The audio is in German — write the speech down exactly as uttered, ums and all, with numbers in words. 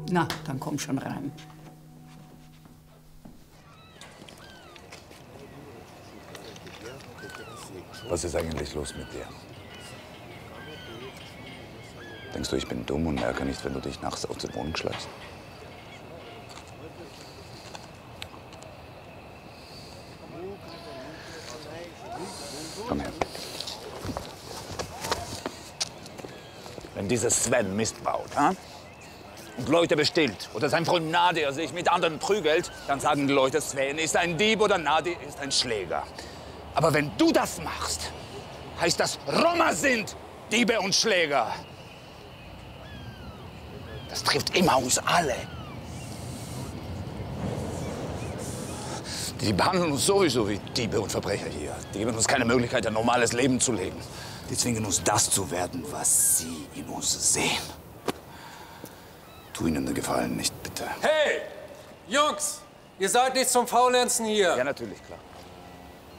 Na, dann komm schon rein. Was ist eigentlich los mit dir? Denkst du, ich bin dumm und merke nicht, wenn du dich nachts aus der Wohnung schleichst? Komm her. Wenn dieser Sven Mist baut, ha? und Leute bestimmt oder sein Freund Nadir sich mit anderen prügelt, dann sagen die Leute, Sven ist ein Dieb oder Nadir ist ein Schläger. Aber wenn du das machst, heißt das, Roma sind Diebe und Schläger. Das trifft immer uns alle. Die behandeln uns sowieso wie Diebe und Verbrecher hier. Die geben uns keine Möglichkeit, ein normales Leben zu leben. Die zwingen uns, das zu werden, was sie in uns sehen. Tu ihnen den Gefallen nicht, bitte. Hey, Jungs, ihr seid nicht zum Faulenzen hier. Ja, natürlich, klar.